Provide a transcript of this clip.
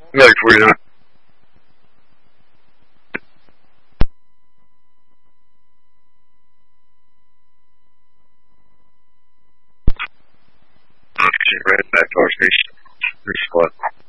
Ready for you now. Red back towards me. Squad.